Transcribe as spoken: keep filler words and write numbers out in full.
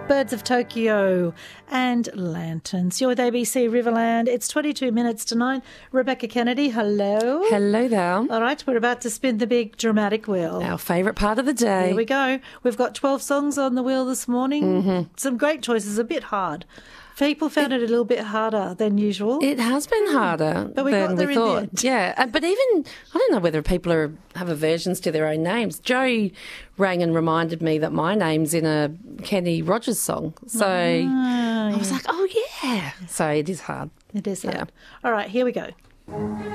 Birds of Tokyo and Lanterns. You're with A B C Riverland. It's twenty-two minutes to nine. Rebecca Kennedy, hello. Hello there. All right, we're about to spin the big dramatic wheel. Our favourite part of the day. Here we go. We've got twelve songs on the wheel this morning. Mm-hmm. Some great choices, a bit hard. People found it, it a little bit harder than usual. It has been harder but we than got there we in the thought. end. Yeah, uh, but even, I don't know whether people are, have aversions to their own names. Joe rang and reminded me that my name's in a Kenny Rogers song. So Ah, I was yeah. like, oh, yeah. So it is hard. It is hard. Yeah. All right, here we go.